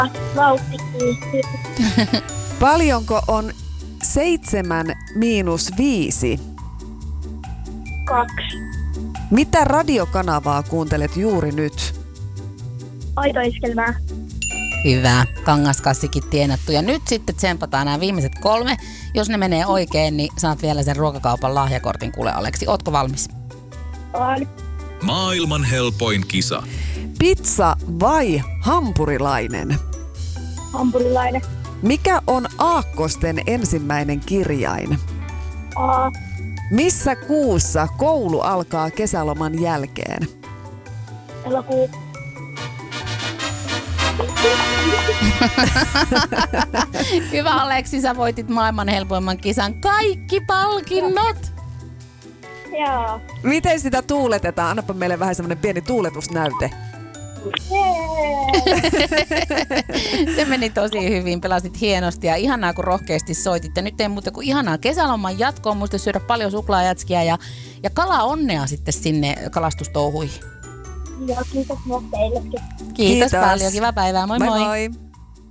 Vauhti kiihtyy. Paljonko on 7 miinus 5? 2. Mitä radiokanavaa kuuntelet juuri nyt? Aitoiskelmää. Hyvä. Kangaskassikin tienattu. Ja nyt sitten tsempataan nämä viimeiset 3. Jos ne menee oikein, niin saat vielä sen ruokakaupan lahjakortin. Kuule Aleksi, ootko valmis? On. Maailman helpoin kisa. Pizza vai hampurilainen? Hampurilainen. Mikä on aakkosten ensimmäinen kirjain? A. Missä kuussa koulu alkaa kesäloman jälkeen? Elokuu. Hyvä Aleksi, sä voitit maailman helpoimman kisan. Kaikki palkinnot! Joo. Miten sitä tuuletetaan? Annapa meille vähän semmoinen pieni tuuletusnäyte. Se meni tosi hyvin, pelasit hienosti ja ihanaa kun rohkeasti soitit. Ja nyt ei muuta kuin ihanaa kesäloman jatkoa, muista syödä paljon suklaajätskiä ja kala onnea sitten sinne kalastustouhuihin. Joo, kiitos myös teillekin. Kiitos paljon, kiva päivää, moi moi! Moi moi!